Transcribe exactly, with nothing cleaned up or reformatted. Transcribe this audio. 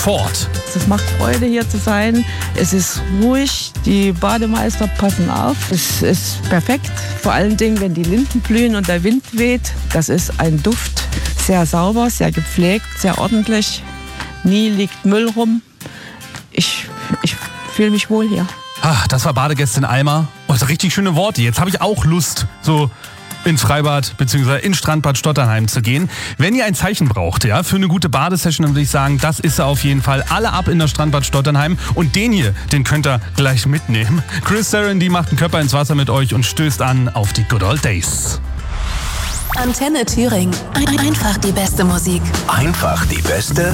Komfort. Es macht Freude, hier zu sein. Es ist ruhig, die Bademeister passen auf. Es ist perfekt, vor allen Dingen, wenn die Linden blühen und der Wind weht. Das ist ein Duft, sehr sauber, sehr gepflegt, sehr ordentlich. Nie liegt Müll rum. Ich, ich fühle mich wohl hier. Ach, das war Badegästin Alma. Oh, das sind richtig schöne Worte. Jetzt habe ich auch Lust, so ins Freibad bzw. ins Strandbad Stotternheim zu gehen. Wenn ihr ein Zeichen braucht, ja, für eine gute Badesession, dann würde ich sagen, das ist er auf jeden Fall. Alle ab in das Strandbad Stotternheim. Und den hier, den könnt ihr gleich mitnehmen. Chris Saran, die macht einen Körper ins Wasser mit euch und stößt an auf die Good Old Days. Antenne Thüringen. Ein- Einfach die beste Musik. Einfach die beste